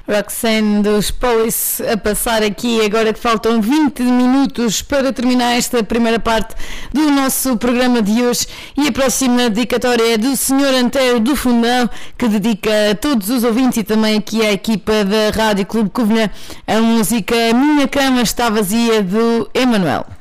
Roxanne dos Police a passar aqui, agora que faltam 20 minutos para terminar esta primeira parte do nosso programa de hoje. E a próxima dedicatória é do Sr. Antero do Fundão, que dedica a todos os ouvintes e também aqui à equipa da Rádio Clube Covilhã a música Minha Cama Está Vazia, do Emanuel.